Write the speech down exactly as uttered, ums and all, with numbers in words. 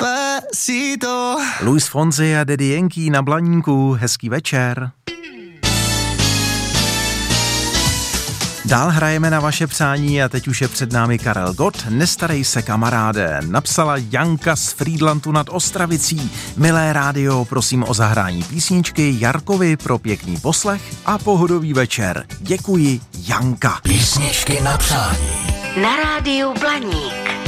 Despacito. Luis Fonsi a Daddy Yankee na Blaníku. Hezký večer. Dál hrajeme na vaše přání a teď už je před námi Karel Gott. Nestarej se, kamaráde, napsala Janka z Frýdlantu nad Ostravicí. Milé rádio, prosím o zahrání písničky Jarkovi pro pěkný poslech a pohodový večer. Děkuji, Janka. Písničky na přání. Na rádiu Blaník.